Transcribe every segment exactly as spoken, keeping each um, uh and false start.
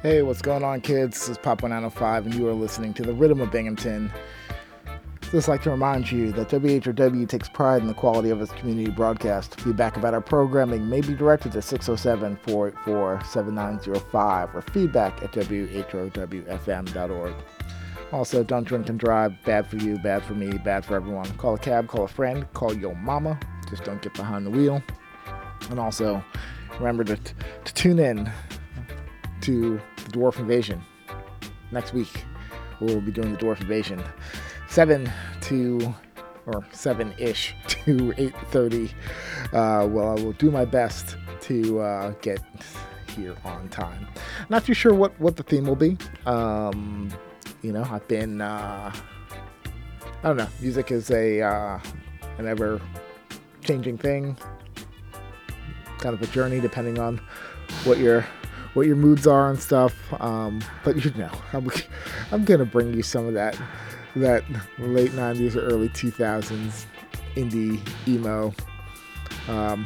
Hey, what's going on, kids? This is Pop one nine oh five, and you are listening to The Rhythm of Binghamton. Just like to remind you that W H R W takes pride in the quality of its community broadcast. Feedback about our programming may be directed to six oh seven, four eight four, seven nine oh five or feedback at w h r w f m dot org. Also, don't drink and drive. Bad for you, bad for me, bad for everyone. Call a cab, call a friend, call your mama. Just don't get behind the wheel. And also, remember to, to tune in to the Dwarf Invasion next week. We'll be doing the Dwarf Invasion seven to or seven-ish to eight thirty. Uh, well, I will do my best to uh, get here on time. Not too sure what, what the theme will be. Um, you know, I've been uh, I don't know. Music is a uh, an ever-changing thing. Kind of a journey, depending on what your what your moods are and stuff. Um, but you know, I'm I'm gonna bring you some of that that late nineties or early two thousands indie emo. Um,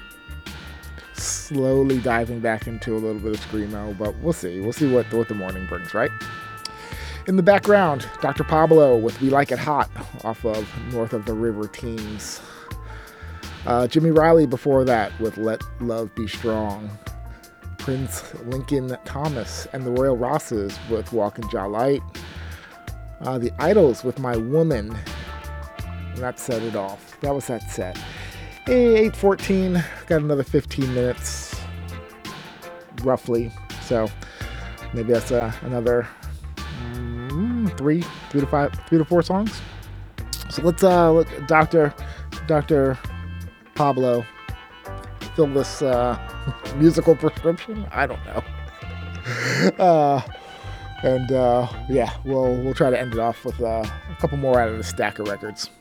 slowly diving back into a little bit of screamo, but we'll see. We'll see what what the morning brings, right? In the background, Doctor Pablo with "We Like It Hot" off of North of the River Teens. Uh, Jimmy Riley before that with "Let Love Be Strong." Prince Lincoln Thomas and the Royal Rosses with "Walkin' Jaw Light." Uh, the Idols with "My Woman." And that set it off. That was that set. Hey, eight fourteen. Got another fifteen minutes, roughly. So maybe that's uh, another mm, three, three to five, three to four songs. So let's uh, let Doctor Doctor Pablo fill this uh, musical prescription. I don't know. uh, and uh, yeah, we'll we'll try to end it off with uh, a couple more out of the stack of records.